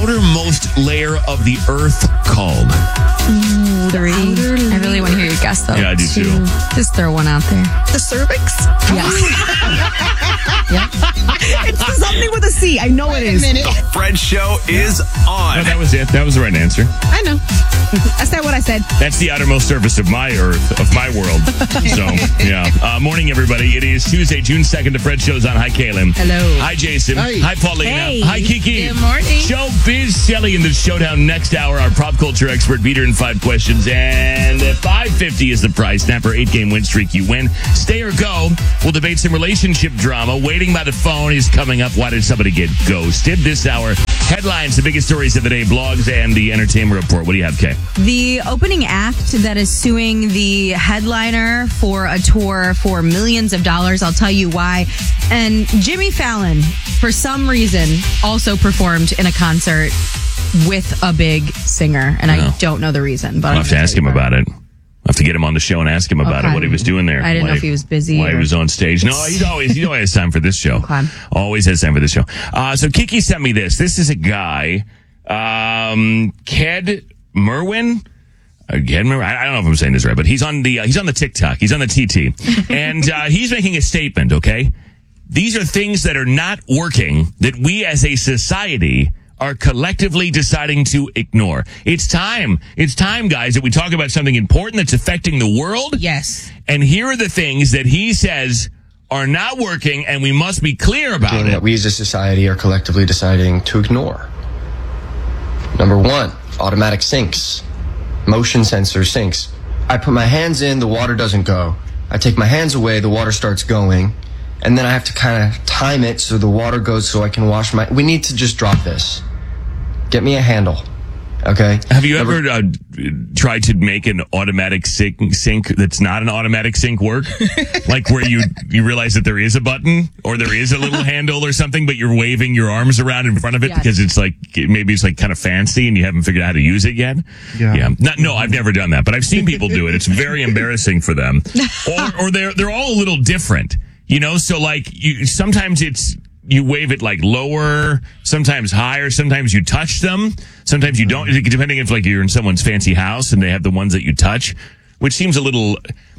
outermost layer of the Earth called? 3. I really want to hear your guess, though. Yeah, I do too. Just throw one out there. The cervix? Yes. It's something with a C. I know it is. The Fred Show is on. No, that was it. That was the right answer. I know. I said what I said. That's the outermost surface of my Earth, of my world. So, yeah. Morning, everybody. It is Tuesday, June 2nd. The Fred Show's on. Hi, Kaylin. Hello. Hi, Jason. Hi, Paulina. Hey. Hi, Kiki. Good morning. Showbiz Shelly in the showdown next hour. Our pop culture expert beat her in 5 questions. And $550 is the prize. Snap her 8-game win streak. You win. Stay or go. We'll debate some relationship drama. Waiting by the phone is coming up. Why did somebody get ghosted? This hour, headlines, the biggest stories of the day, blogs, and the entertainment report. What do you have, Kay? The opening act that is suing the headliner for a tour for millions of dollars. I'll tell you why. And Jimmy Fallon, for some reason, also performed in a concert with a big singer. And I don't know the reason. But I'll have to ask him about it. I'll have to get him on the show and ask him about it, what he was doing there. I didn't know if he was busy. Why he was on stage. No, he always has time for this show. Okay. Always has time for this show. So Kiki sent me this. This is a guy, Ked Merwin. I don't know if I'm saying this right, but he's on the TikTok. He's on the TT. And he's making a statement, okay? These are things that are not working that we as a society are collectively deciding to ignore. It's time, guys, that we talk about something important that's affecting the world. Yes. And here are the things that he says are not working, and we must be clear about it. That we as a society are collectively deciding to ignore. Number 1, automatic sinks. Motion sensor sinks. I put my hands in, the water doesn't go. I take my hands away, the water starts going. And then I have to kind of time it so the water goes so I can wash my... We need to just drop this. Get me a handle. Okay? Have you ever tried to make an automatic sink that's not an automatic sink work? Like where you realize that there is a button or there is a little handle or something, but you're waving your arms around in front of it because it's like, maybe it's like kind of fancy and you haven't figured out how to use it yet? Yeah. No, I've never done that, but I've seen people do it. It's very embarrassing for them. Or they're all a little different, you know? So like sometimes you wave it like lower, sometimes higher, sometimes you touch them, sometimes you don't, depending if like you're in someone's fancy house and they have the ones that you touch, which seems a little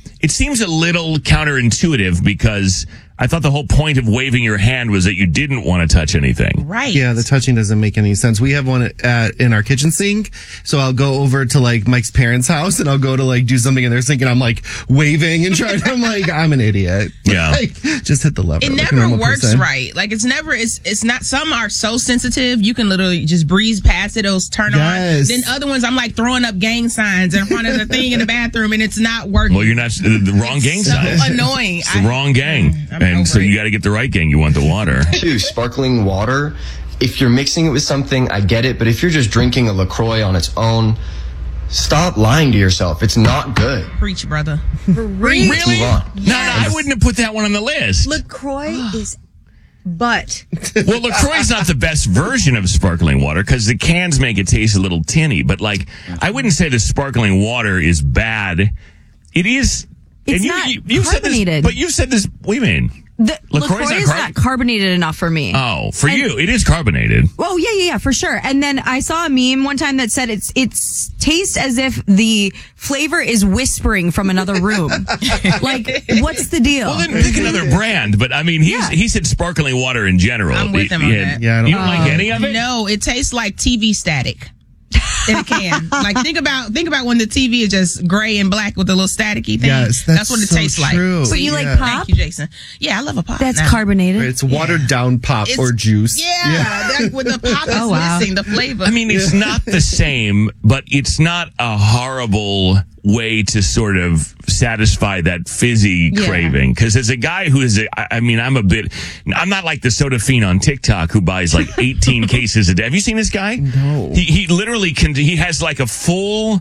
counterintuitive because I thought the whole point of waving your hand was that you didn't want to touch anything. Right. Yeah, the touching doesn't make any sense. We have one in our kitchen sink. So I'll go over to like Mike's parents' house and I'll go to like do something in their sink and I'm like waving and trying to, I'm like, I'm an idiot. Yeah. Like, just hit the lever. It like a never normal works person. right. Like it's not, some are so sensitive, you can literally just breeze past it, it'll turn on. Then other ones, I'm like throwing up gang signs in front of the thing in the bathroom and it's not working. Well, you're not, the wrong gang sign. So annoying. It's the wrong gang. And so you got to get the right gang. You want the water. 2, sparkling water. If you're mixing it with something, I get it. But if you're just drinking a LaCroix on its own, stop lying to yourself. It's not good. Preach, brother. Really? Move on. No, I wouldn't have put that one on the list. LaCroix is but. Well, LaCroix is not the best version of sparkling water because the cans make it taste a little tinny. But like, I wouldn't say the sparkling water is bad. It is. It's and not you've carbonated. Said this, but you've said this. What do you mean? LaCroix is not carbonated enough for me. Oh, for you, it is carbonated. Oh, yeah, for sure. And then I saw a meme one time that said it's tastes as if the flavor is whispering from another room. Like, what's the deal? Well, then pick another brand. But I mean, he said sparkling water in general. I'm with him on that. Yeah, you don't like any of it? No, it tastes like TV static. In a can. Like think about when the TV is just gray and black with a little staticky thing. Yes, that's what it so tastes true. like. So you like pop? Thank you, Jason. Yeah, I love a pop. That's carbonated. It's watered down pop or juice. Yeah, like with the pop is missing the flavor. I mean, it's not the same, but it's not a horrible way to sort of satisfy that fizzy craving. Because as a guy who is, I'm not like the soda fiend on TikTok who buys like 18 cases a day. Have you seen this guy? No. He literally he has like a full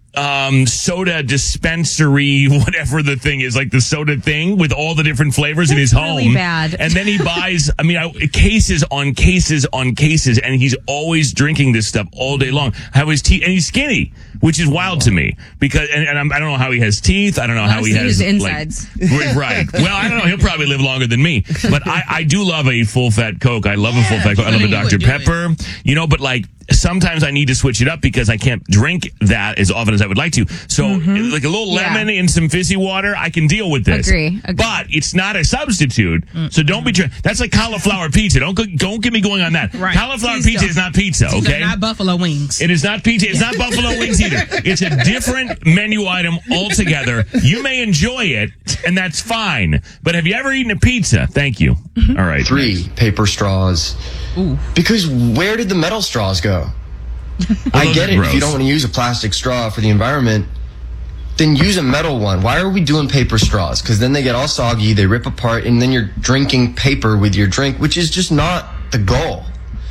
soda dispensary, whatever the thing is, like the soda thing with all the different flavors in his home. Really bad. And then he buys, cases on cases on cases, and he's always drinking this stuff all day long. Have his teeth, and he's skinny, which is wild to me because, and I don't know how he has teeth. I don't know how he has his insides. Right. Well, I don't know. He'll probably live longer than me, but I do love a full fat Coke. I love a full fat Coke. I love a Dr. Pepper, but like, sometimes I need to switch it up because I can't drink that as often as I would like to. So like a little lemon and some fizzy water, I can deal with this. Agree. But it's not a substitute. So don't be that's like cauliflower pizza. Don't get me going on that. Right. Cauliflower Please pizza don't. is not pizza, These okay? are not buffalo wings. It is not pizza. It's not buffalo wings either. It's a different menu item altogether. You may enjoy it, and that's fine. But have you ever eaten a pizza? Thank you. All right. 3, paper straws. Ooh. Because where did the metal straws go? I those get are it. gross. If you don't want to use a plastic straw for the environment, then use a metal one. Why are we doing paper straws? Because then they get all soggy, they rip apart, and then you're drinking paper with your drink, which is just not the goal.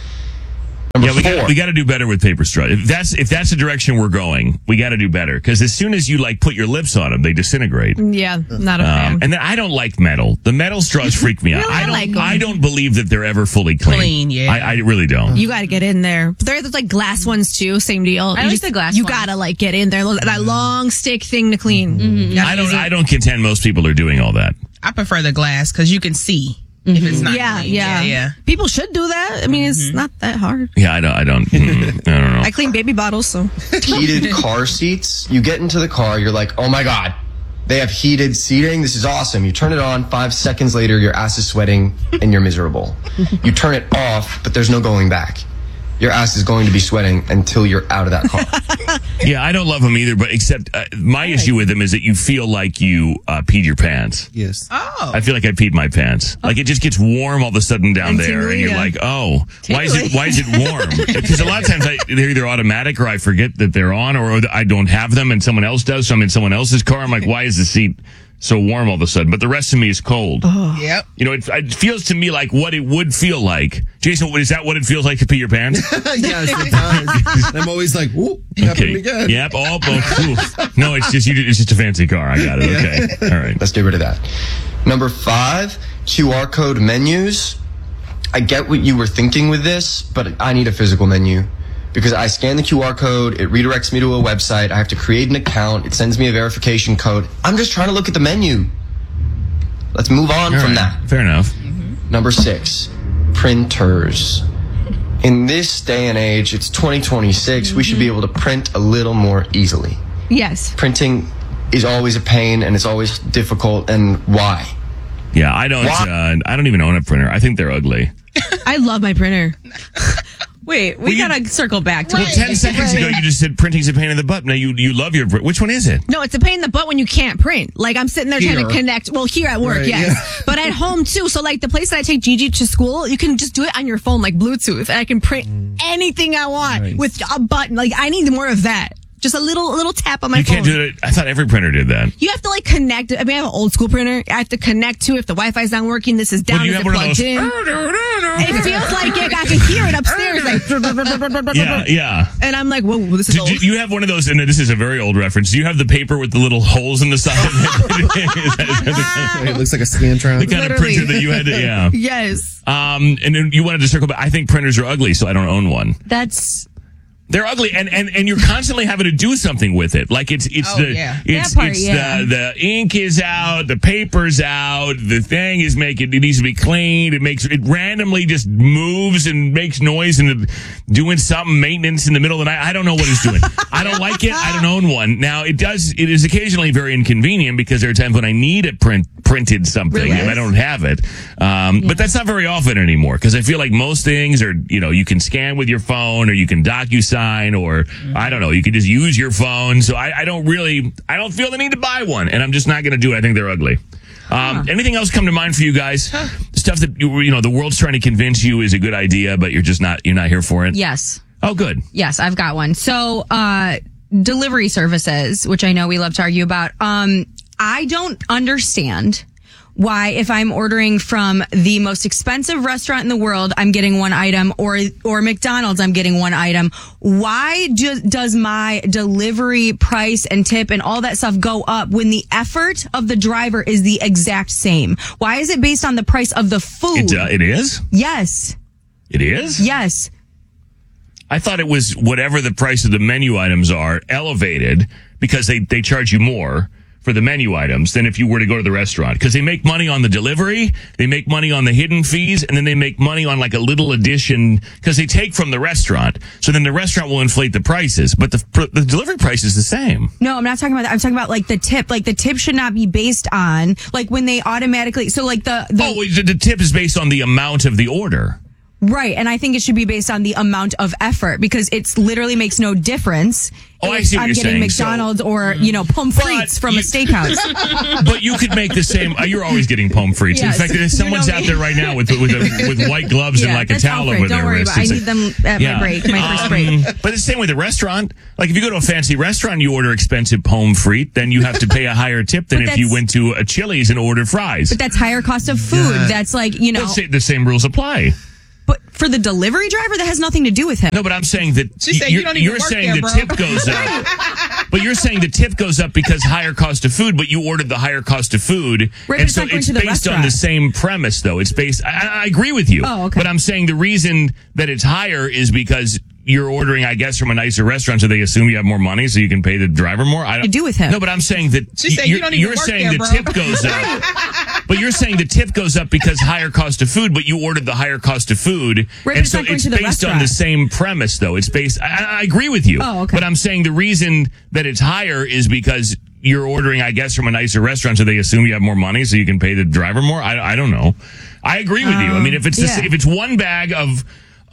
Number 4. we got to do better with paper straw. If that's the direction we're going, we got to do better. Because as soon as you like put your lips on them, they disintegrate. Yeah, not a fan. And then I don't like metal. The metal straws freak me out. Really? I like 'em. I don't believe that they're ever fully clean. Clean, yeah. I really don't. You got to get in there. But there's like glass ones too. Same deal. I You like the glass You ones. got to like get in there. That long stick thing to clean. I don't contend most people are doing all that. I prefer the glass because you can see if it's not Yeah, clean. yeah. People should do that. I mean, it's not that hard. Yeah, I don't know. I clean baby bottles, so. Heated car seats. You get into the car, you're like, oh my God, they have heated seating. This is awesome. You turn it on, 5 seconds later, your ass is sweating and you're miserable. You turn it off, but there's no going back. Your ass is going to be sweating until you're out of that car. Yeah, I don't love them either, but except my issue with them is that you feel like you peed your pants. Yes. Oh. I feel like I peed my pants. Like it just gets warm all of a sudden down And there, tingly, and you're yeah. like, oh, why is it warm? Because a lot of times they're either automatic or I forget that they're on, or I don't have them and someone else does. So I'm in someone else's car. I'm like, why is the seat so warm all of a sudden? But the rest of me is cold. Yep. You know, it feels to me like what it would feel like. Jason, is that what it feels like to pee your pants? Yes, it does. I'm always like, whoop, happened again. Yep. No, it's just a fancy car. I got it. Okay. All right. Let's get rid of that. Number 5, QR code menus. I get what you were thinking with this, but I need a physical menu. Because I scan the QR code, it redirects me to a website, I have to create an account, it sends me a verification code. I'm just trying to look at the menu. Let's move on All from right. that. Fair enough. Number 6, printers. In this day and age, it's 2026, we should be able to print a little more easily. Yes. Printing is always a pain and it's always difficult, and why? Yeah, I don't even own a printer. I think they're ugly. I love my printer. Wait, we gotta circle back to Well, 10 seconds ago, you just said printing's a pain in the butt. Now you love your. Which one is it? No, it's a pain in the butt when you can't print. Like, I'm sitting there trying to Here. connect. Well, here at work, Right, yes. yeah. But at home, too. So, like, the place that I take Gigi to school, you can just do it on your phone, like Bluetooth. And I can print anything I want Nice. with a button. Like, I need more of that. Just a little tap on my You phone. can't do it. I thought every printer did that. You have to, like, connect. I mean, I have an old school printer. I have to connect to if the Wi-Fi's not working. This is down. Well, you Is have it one of plugged those. in? It feels like it. I can hear it upstairs. Like, Yeah. and I'm like, whoa, this is Do old. you have one of those? And this is a very old reference. Do you have the paper with the little holes in the side of it? Is that It looks like a Scantron. the kind of Literally. printer that you had to? Yeah. Yes. And then you wanted to circle back. I think printers are ugly, so I don't own one. They're ugly, and you're constantly having to do something with it. Like it's the ink is out, the paper's out, the thing is it needs to be cleaned. It randomly just moves and makes noise and doing something maintenance in the middle of the night. I don't know what it's doing. I don't like it. I don't own one. Now it is occasionally very inconvenient because there are times when I need it printed something and I don't have it. But that's not very often anymore because I feel like most things are, you can scan with your phone or you can DocuSign or I don't know, you can just use your phone. So I don't feel the need to buy one and I'm just not going to do it. I think they're ugly. Anything else come to mind for you guys? Stuff that, the world's trying to convince you is a good idea, but you're not here for it? Yes. Oh, good. Yes, I've got one. So, delivery services, which I know we love to argue about. I don't understand why if I'm ordering from the most expensive restaurant in the world, I'm getting one item, or McDonald's, I'm getting one item. Why does my delivery price and tip and all that stuff go up when the effort of the driver is the exact same? Why is it based on the price of the food? It is? Yes. It is? Yes. I thought it was whatever the price of the menu items are elevated because they charge you more for the menu items than if you were to go to the restaurant, because they make money on the delivery, they make money on the hidden fees, and then they make money on like a little addition because they take from the restaurant. So then the restaurant will inflate the prices, but the delivery price is the same. No, I'm not talking about that. I'm talking about like the tip. Like the tip should not be based on like when they automatically. So like the tip is based on the amount of the order. Right, and I think it should be based on the amount of effort because it literally makes no difference. Oh, I see what I'm you're getting saying. McDonald's or pommes frites from a steakhouse. But you could make the same. You're always getting pommes frites. Yes. In fact, someone's out there right now with white gloves and like a that's towel Alfred. over Don't their worry wrist. about it. I need them at my break, my first break. But it's the same with the restaurant. Like if you go to a fancy restaurant, you order expensive pommes frites, then you have to pay a higher tip than if you went to a Chili's and ordered fries. But that's higher cost of food. Yeah. That's like The same rules apply. But for the delivery driver, that has nothing to do with him. No, but I'm saying that She said you don't even work saying there, the bro. tip goes up. But you're saying the tip goes up because higher cost of food, but you ordered the higher cost of food. Right, but and it's so not going it's to the based on restaurant. the same premise, though. It's based, I agree with you. Oh, okay. But I'm saying the reason that it's higher is because you're ordering, I guess, from a nicer restaurant, so they assume you have more money, so you can pay the driver more. I don't To do with him. No, but I'm saying that She said you don't even you're work saying there, the bro. tip goes up. But you're saying the tip goes up because higher cost of food, but you ordered the higher cost of food. Right, but and it's so not going it's to the based on restaurant. the same premise, though. It's based, I agree with you. Oh, okay. But I'm saying the reason that it's higher is because you're ordering, I guess, from a nicer restaurant, so they assume you have more money, so you can pay the driver more. I don't know. I agree with you. I mean, if it's yeah. if it's one bag of